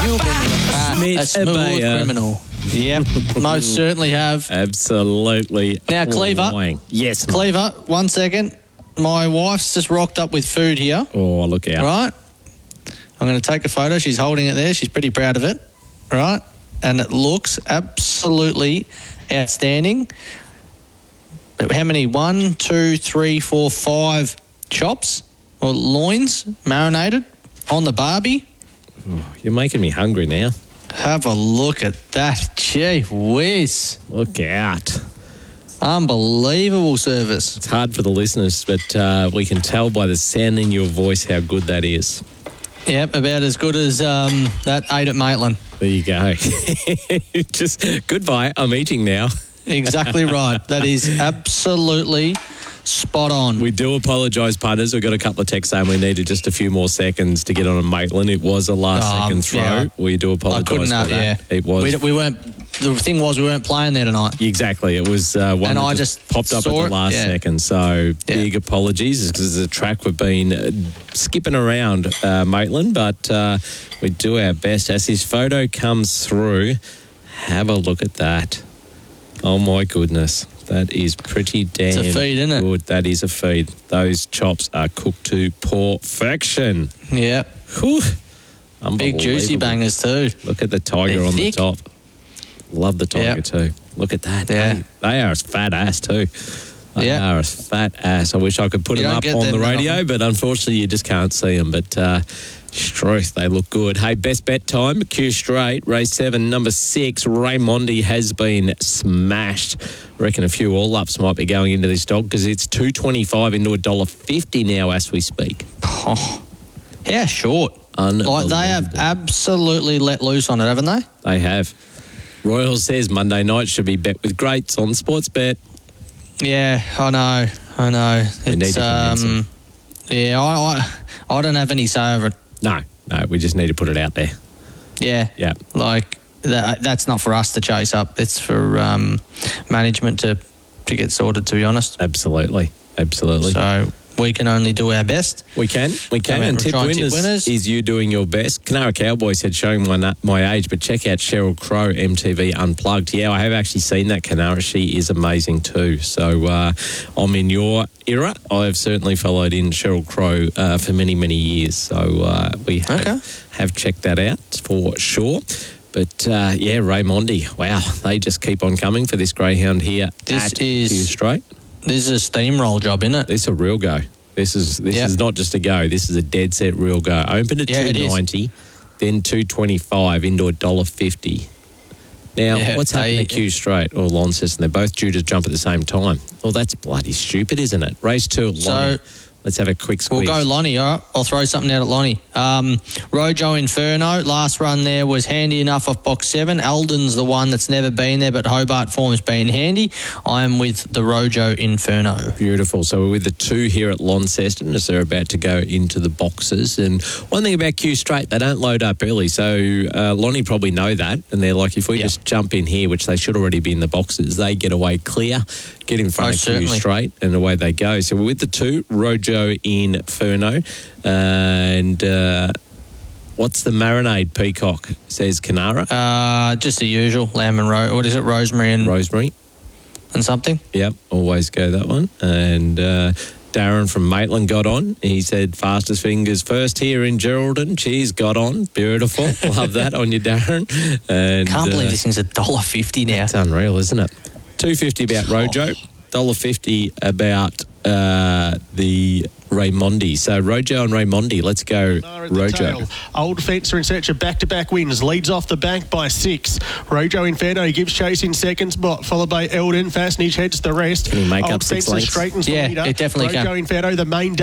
A smooth criminal. Yep, most certainly have. Absolutely. Now, Cleaver. flying. Yes. Cleaver, 1 second. My wife's just rocked up with food here. Oh, look out. Right? I'm going to take a photo. She's holding it there. She's pretty proud of it. Right? And it looks absolutely outstanding. How many? 1, 2, 3, 4, 5 chops or loins marinated on the barbie. Oh, you're making me hungry now. Have a look at that. Gee whiz. Look out. Unbelievable service. It's hard for the listeners, but we can tell by the sound in your voice how good that is. Yep, about as good as that 8 at Maitland. There you go. Just goodbye. I'm eating now. Exactly right. That is absolutely spot on. We do apologise, punters. We've got a couple of texts saying we needed just a few more seconds to get on a Maitland. It was a last-second throw. Yeah. We do apologise for that. Yeah. It was. We weren't. The thing was, we weren't playing there tonight. Exactly. It was one and that I just popped up at the last second. So big apologies because the track we've been skipping around, Maitland, but we do our best. As his photo comes through, have a look at that. Oh, my goodness. That is pretty damn it's a feed, isn't it? good. That is a feed. Those chops are cooked to perfection. Yeah. Whew. Big juicy bangers too. Look at the tiger on the top. Love the tiger too. Look at that. Yeah. They are a fat ass too. They are a fat ass. I wish I could put them up on the radio, but unfortunately you just can't see them. But Struth, they look good. Hey, best bet time, Q Straight, race 7, number 6, Raimondi has been smashed. I reckon a few all-ups might be going into this dog because it's $2.25 into $1.50 now as we speak. Oh, how short. Like they have absolutely let loose on it, haven't they? They have. Royal says Monday night should be bet with greats on Sportsbet. Yeah, I know. It's, I don't have any say over it. No, we just need to put it out there. Yeah. Like, that's not for us to chase up. It's for management to get sorted, to be honest. Absolutely. So we can only do our best. We can. And tip winners is you doing your best. Canara Cowboy said, showing my age, but check out Sheryl Crow, MTV Unplugged. Yeah, I have actually seen that, Canara. She is amazing too. So I'm in your era. I've certainly followed in Sheryl Crow for many, many years. So we have checked that out for sure. But, Raimondi, wow, they just keep on coming for this greyhound here at Q Straight. This is a steamroll job, isn't it? This is a real go. This is not just a go. This is a dead set real go. Opened at $2.90, then $2.25 into $1.50. Now, what's happening at Q Straight or Launceston? They're both due to jump at the same time. Well, that's bloody stupid, isn't it? Race 2 at Lonnie. Let's have a quick squeeze. We'll go Lonnie, all right? I'll throw something out at Lonnie. Rojo Inferno, last run there was handy enough off box 7. Eldon's the one that's never been there, but Hobart form's been handy. I am with the Rojo Inferno. Beautiful. So we're with the 2 here at Launceston as they're about to go into the boxes. And one thing about Q Straight, they don't load up early. So Lonnie probably know that. And they're like, if we just jump in here, which they should already be in the boxes, they get away clear, get in front of Q Straight, and away they go. So we're with the 2, Rojo Inferno. And what's the marinade, Peacock, says Canara? Just the usual, lamb and what is it, rosemary and something? Yep, always go that one. And Darren from Maitland got on. He said fastest fingers first here in Geraldton. Cheers, got on. Beautiful. Love that on you, Darren. And can't believe this thing's $1.50 now. It's unreal, isn't it? $2.50 about Rojo, $1.50 about the Raimondi. So Rojo and Raimondi, let's go Rojo. Old Fencer in search of back-to-back wins. Leads off the bank by 6. Rojo Inferno gives chase in seconds, followed by Eldon. Fastenage heads the rest. Can he make Old up 6 Fencer lengths? straightens the leader. It definitely Rojo can. Inferno, the main